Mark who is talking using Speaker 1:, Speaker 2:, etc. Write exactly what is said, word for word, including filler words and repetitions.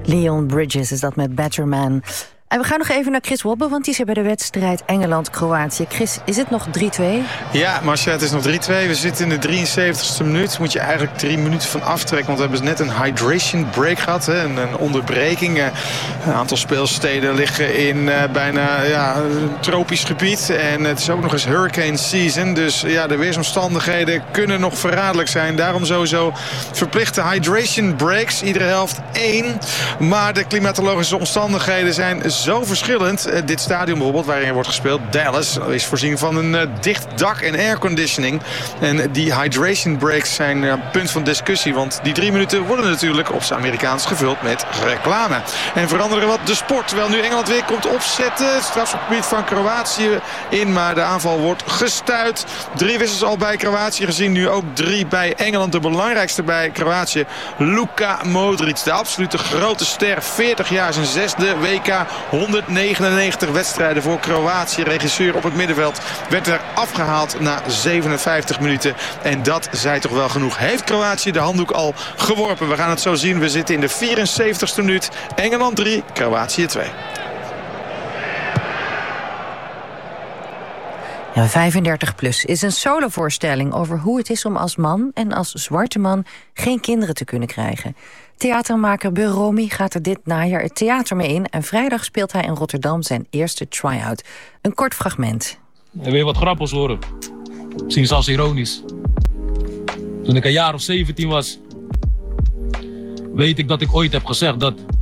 Speaker 1: Leon Bridges is dat met Better Man. En we gaan nog even naar Chris Wobbe, want die is er bij de wedstrijd Engeland-Kroatië. Chris, is het nog drie twee?
Speaker 2: Ja, Marcia, het is nog drie twee. We zitten in de drieënzeventigste minuut. Moet je eigenlijk drie minuten van aftrekken. Want we hebben net een hydration break gehad. Hè? Een, een onderbreking. Een aantal speelsteden liggen in uh, bijna ja, een tropisch gebied. En het is ook nog eens hurricane season. Dus ja, de weersomstandigheden kunnen nog verraderlijk zijn. Daarom sowieso verplichte hydration breaks. Iedere helft één. Maar de klimatologische omstandigheden zijn zo verschillend. Uh, dit stadion bijvoorbeeld, waarin wordt gespeeld, Dallas, is voorzien van een uh, dicht dak en airconditioning. En die hydration breaks zijn uh, punt van discussie. Want die drie minuten worden natuurlijk op zijn Amerikaans gevuld met reclame. En veranderen wat de sport. Terwijl nu Engeland weer komt opzetten. Het strafschopgebied van Kroatië in. Maar de aanval wordt gestuit. Drie wissels al bij Kroatië gezien. Nu ook drie bij Engeland. De belangrijkste bij Kroatië, Luka Modric. De absolute grote ster. veertig jaar, zijn zesde W K. honderdnegenennegentig wedstrijden voor Kroatië. Regisseur op het middenveld werd er afgehaald na zevenenvijftig minuten. En dat zei toch wel genoeg. Heeft Kroatië de handdoek al geworpen? We gaan het zo zien. We zitten in de vierenzeventigste minuut. Engeland drie, Kroatië twee.
Speaker 1: Ja, vijfendertig plus is een solovoorstelling over hoe het is om als man en als zwarte man geen kinderen te kunnen krijgen. Theatermaker Beur Romy gaat er dit najaar het theater mee in en vrijdag speelt hij in Rotterdam zijn eerste try-out. Een kort fragment.
Speaker 3: En wil je wat grappigs horen? Misschien zelfs ironisch. Toen ik een jaar of zeventien was, weet ik dat ik ooit heb gezegd dat